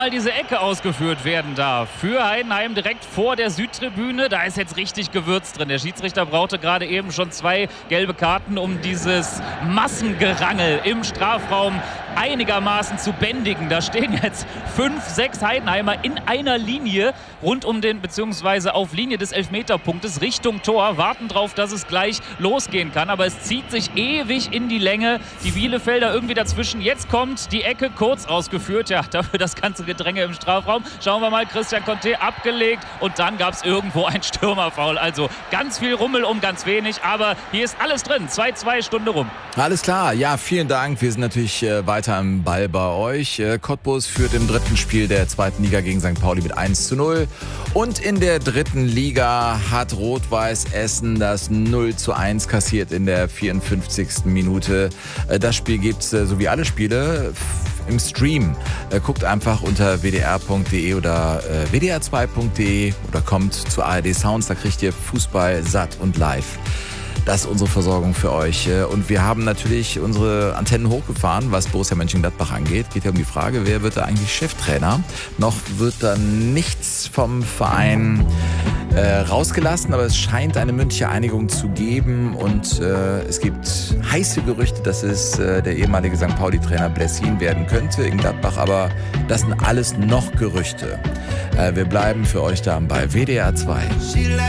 diese Ecke ausgeführt werden darf. Für Heidenheim direkt vor der Südtribüne. Da ist jetzt richtig Gewürz drin. Der Schiedsrichter brauchte gerade eben schon 2 gelbe Karten, um dieses Massengerangel im Strafraum einigermaßen zu bändigen. Da stehen jetzt 5, 6 Heidenheimer in einer Linie rund um den, beziehungsweise auf Linie des Elfmeterpunktes Richtung Tor, warten drauf, dass es gleich losgehen kann. Aber es zieht sich ewig in die Länge. Die Bielefelder irgendwie dazwischen. Jetzt kommt die Ecke kurz ausgeführt. Ja, dafür das ganze Gedränge im Strafraum. Schauen wir mal, Christian Conte abgelegt und dann gab es irgendwo ein Stürmerfoul. Also ganz viel Rummel um ganz wenig, aber hier ist alles drin. 2-2, Stunde rum. Alles klar, ja, vielen Dank. Wir sind natürlich weiter am Ball bei euch. Cottbus führt im 3. Spiel der 2. Liga gegen St. Pauli mit 1:0. Und in der 3. Liga hat Rot-Weiß Essen das 0:1 kassiert in der 54. Minute. Das Spiel gibt's so wie alle Spiele im Stream. Guckt einfach unter wdr.de oder wdr2.de oder kommt zu ARD Sounds, da kriegt ihr Fußball satt und live. Das ist unsere Versorgung für euch. Und wir haben natürlich unsere Antennen hochgefahren, was Borussia Mönchengladbach angeht. Geht ja um die Frage, wer wird da eigentlich Cheftrainer? Noch wird da nichts vom Verein rausgelassen, aber es scheint eine mündliche Einigung zu geben und es gibt heiße Gerüchte, dass es der ehemalige St. Pauli-Trainer Blessin werden könnte in Gladbach, aber das sind alles noch Gerüchte. Wir bleiben für euch da bei WDR 2.